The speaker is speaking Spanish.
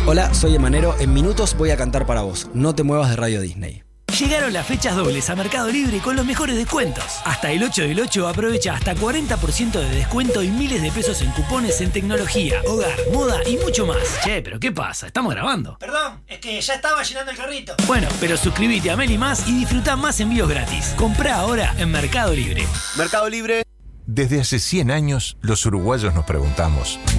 Hola, soy Emanero. En minutos voy a cantar para vos. No te muevas de Radio Disney. Llegaron las fechas dobles a Mercado Libre con los mejores descuentos. Hasta el 8 del 8 aprovecha hasta 40% de descuento y miles de pesos en cupones en tecnología, hogar, moda y mucho más. Che, ¿pero qué pasa? ¿Estamos grabando? Perdón, es que ya estaba llenando el carrito. Bueno, pero suscríbete a Meli Más y disfruta más envíos gratis. Comprá ahora en Mercado Libre. Mercado Libre. Desde hace 100 años, los uruguayos nos preguntamos: